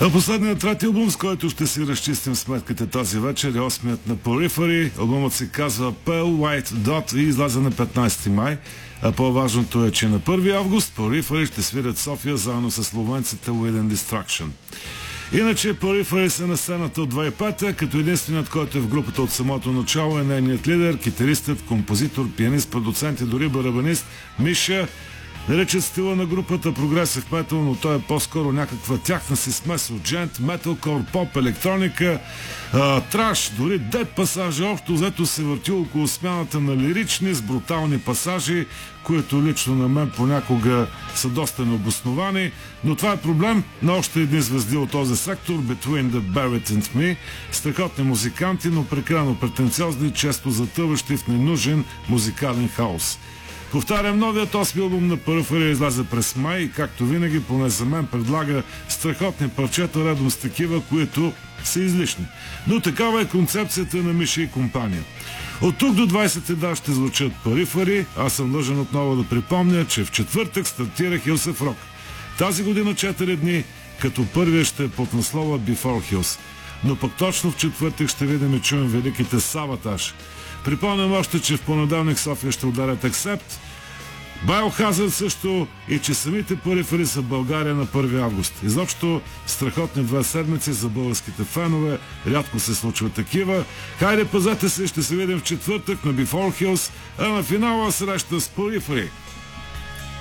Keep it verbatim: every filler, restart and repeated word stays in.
А последният трети албум, с който ще си разчистим сметките тази вечер, е осмият на Periphery. Албумът се казва Pale White Dot и излезе на петнайсети май. А по-важното е, че на първи август Periphery ще свирят София заедно с словенците Within Destruction. Иначе Periphery са на сцената от две хиляди и пета, като единственият, който е в групата от самото начало, е нейният лидер, китаристът, композитор, пианист, продуцент и дори барабанист Миша. Наричат стила на групата прогресив метал, но той е по-скоро някаква тяхна си смес от джент, металкор, поп, електроника, а, траш, дори дед пасажи. Общо взето се върти около смяната на лирични с брутални пасажи, които лично на мен понякога са доста необосновани, но това е проблем на още едни звезди от този сектор, Between the Barrett and Me, страхотни музиканти, но прекалено претенциозни, често затъващи в ненужен музикален хаос. Повтарям, новият осми албум на Periphery излезе през май и, както винаги, поне за мен, предлага страхотни парчета редом с такива, които са излишни. Но такава е концепцията на Миша и компания. От тук до двайсети да ще звучат Periphery. Аз съм длъжен отново да припомня, че в четвъртък стартира Hills of Rock. Тази година четири дни, като първия ще е под наслова Before Hills. Но пък точно в четвъртък ще видим и чуем великите Savatage. Припомням още, че в понеделник София ще ударят Accept, Biohazard също и че самите Periphery са в България на първи август. Изобщо страхотни две седмици за българските фенове, рядко се случват такива. Хайде, пазете се, ще се видим в четвъртък на Before Hills, а на финала среща с Periphery.